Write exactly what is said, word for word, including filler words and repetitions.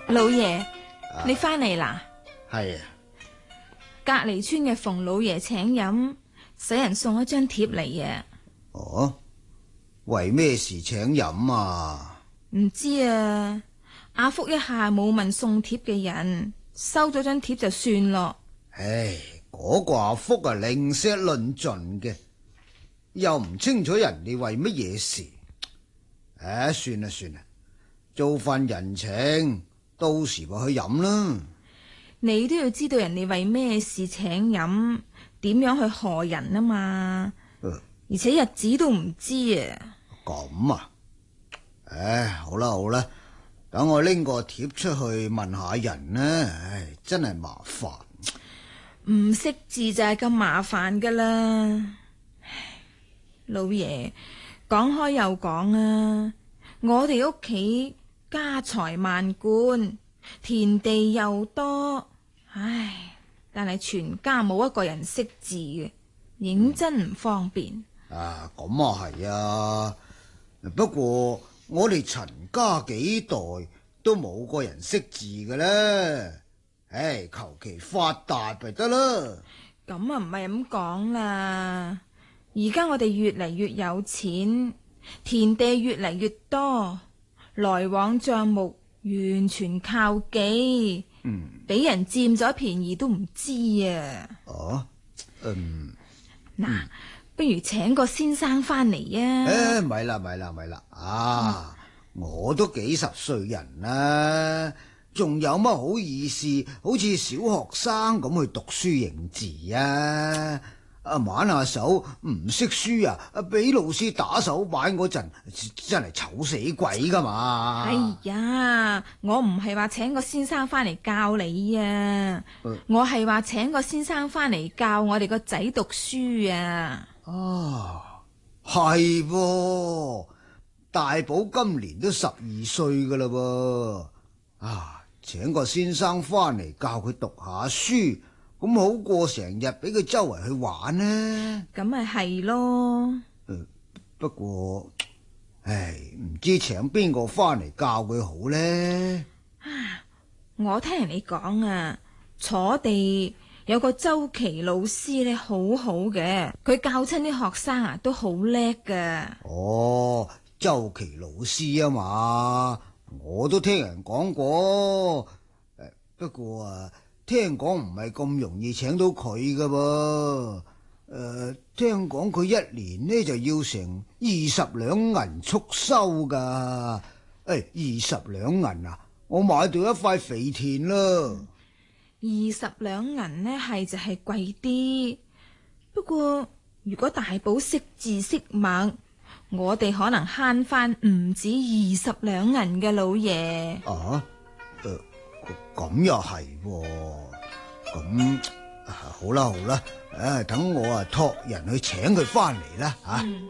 老爺， 啊你翻嚟啦？ 係啊， 隔離村嘅馮老爺請飲，使人送咗張帖嚟嘅。 哦，為咩事請飲啊？ 唔知啊，阿福一下冇問送帖嘅人，收咗張帖就算咯。 唉，嗰、個阿福啊，吝嗇論盡嘅，又唔清楚人哋為乜嘢事。唉，算啦算啦，做份人情，到時咪去飲啦。 你都要知道人哋為咩事請飲，點樣去賀人啊嘛。 呃而且日子都唔知啊。 咁啊，唉，好啦好啦，等我拎個帖出去問下人呢。唉，真係麻煩。 唔識字就係咁麻煩噶啦。唉，老爺，講開又講啊，我哋屋企家財萬貫，田地又多，唉，但係全家冇一個人識字嘅，認真唔方便。 啊，咁啊係啊，不過我哋陳家幾代都冇個人識字嘅咧，唉，求其發達咪得啦。 咁啊唔係咁講啦，而家我哋越嚟越有錢，田地越嚟越多，來往賬目完全靠記， 嗯， 俾人佔咗便宜都唔知啊！ 哦，嗯， 嗱，不如請個先生翻嚟啊！ 誒，咪啦咪啦咪啦，啊，我都幾十歲人啦，仲有乜好意思，好似小學生咁去讀書認字啊？啊，玩下手唔識書啊，俾老師打手板嗰陣，真係醜死鬼噶嘛！ 哎呀，我唔係話請個先生翻嚟教你啊， 呃我係話請個先生翻嚟教我哋個仔讀書啊！ 啊，係喎，大寶今年都十二歲噶啦噃，啊，請個先生翻嚟教佢讀下書，咁好過成日俾佢周圍去玩呢。 咁咪係咯。 不過，唉，唔知請邊個翻嚟教佢好呢？ 我聽人哋講啊，楚地有個周琦老師咧，好好嘅，佢教親啲學生啊都好叻噶。 哦，周琦老師啊嘛，我都聽人講過。誒，不過啊，聽講唔係咁容易請到佢噶噃。誒，聽講佢一年呢就要成二十兩銀促收噶。誒，二十兩銀啊，我買到一塊肥田啦。 二十兩銀呢係就係貴啲，不過如果大寶識字識墨，我哋可能慳翻唔止二十兩銀嘅，老爺。 啊，誒、呃，咁又係喎，咁、啊、好啦好啦，誒、啊，等我啊託人去請佢翻嚟啦吓。啊嗯